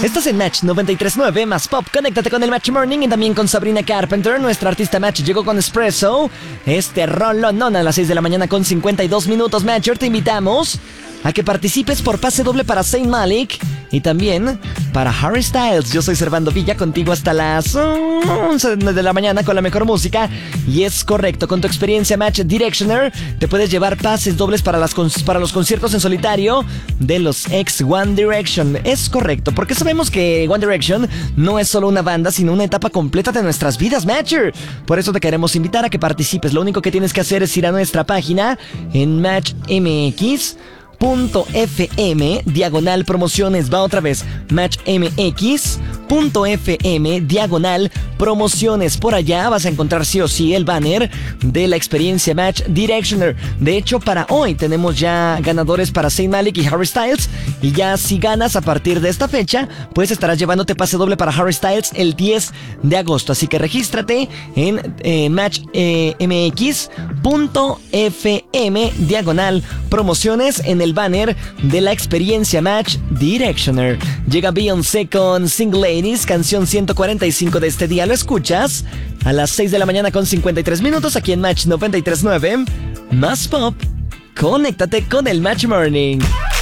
Estás en Match 93.9 más Pop. Conéctate con el Match Morning y también con Sabrina Carpenter. Nuestra artista Match llegó con Espresso. Este rolonón a las 6 de la mañana con 52 minutos. Matcher, te invitamos a que participes por pase doble para Zayn Malik y también para Harry Styles. Yo soy Servando Villa, contigo hasta las 11 de la mañana con la mejor música. Y es correcto, con tu experiencia Match Directioner te puedes llevar pases dobles para los conciertos en solitario de los ex One Direction. Es correcto, porque sabemos que One Direction no es solo una banda, sino una etapa completa de nuestras vidas, Matcher. Por eso te queremos invitar a que participes. Lo único que tienes que hacer es ir a nuestra página en matchmx.fm/promociones. Va otra vez, matchmx.fm/promociones. Por allá vas a encontrar sí o sí el banner de la experiencia Match Directioner. De hecho, para hoy tenemos ya ganadores para Zayn Malik y Harry Styles. Y ya si ganas a partir de esta fecha, pues estarás llevándote pase doble para Harry Styles el 10 de agosto. Así que regístrate en matchmx.fm/promociones en el banner de la experiencia Match Directioner. Llega Beyoncé con Single Ladies, canción 145 de este día. Lo escuchas a las 6 de la mañana con 53 minutos aquí en Match 93.9 más Pop. Conéctate con el Match Morning.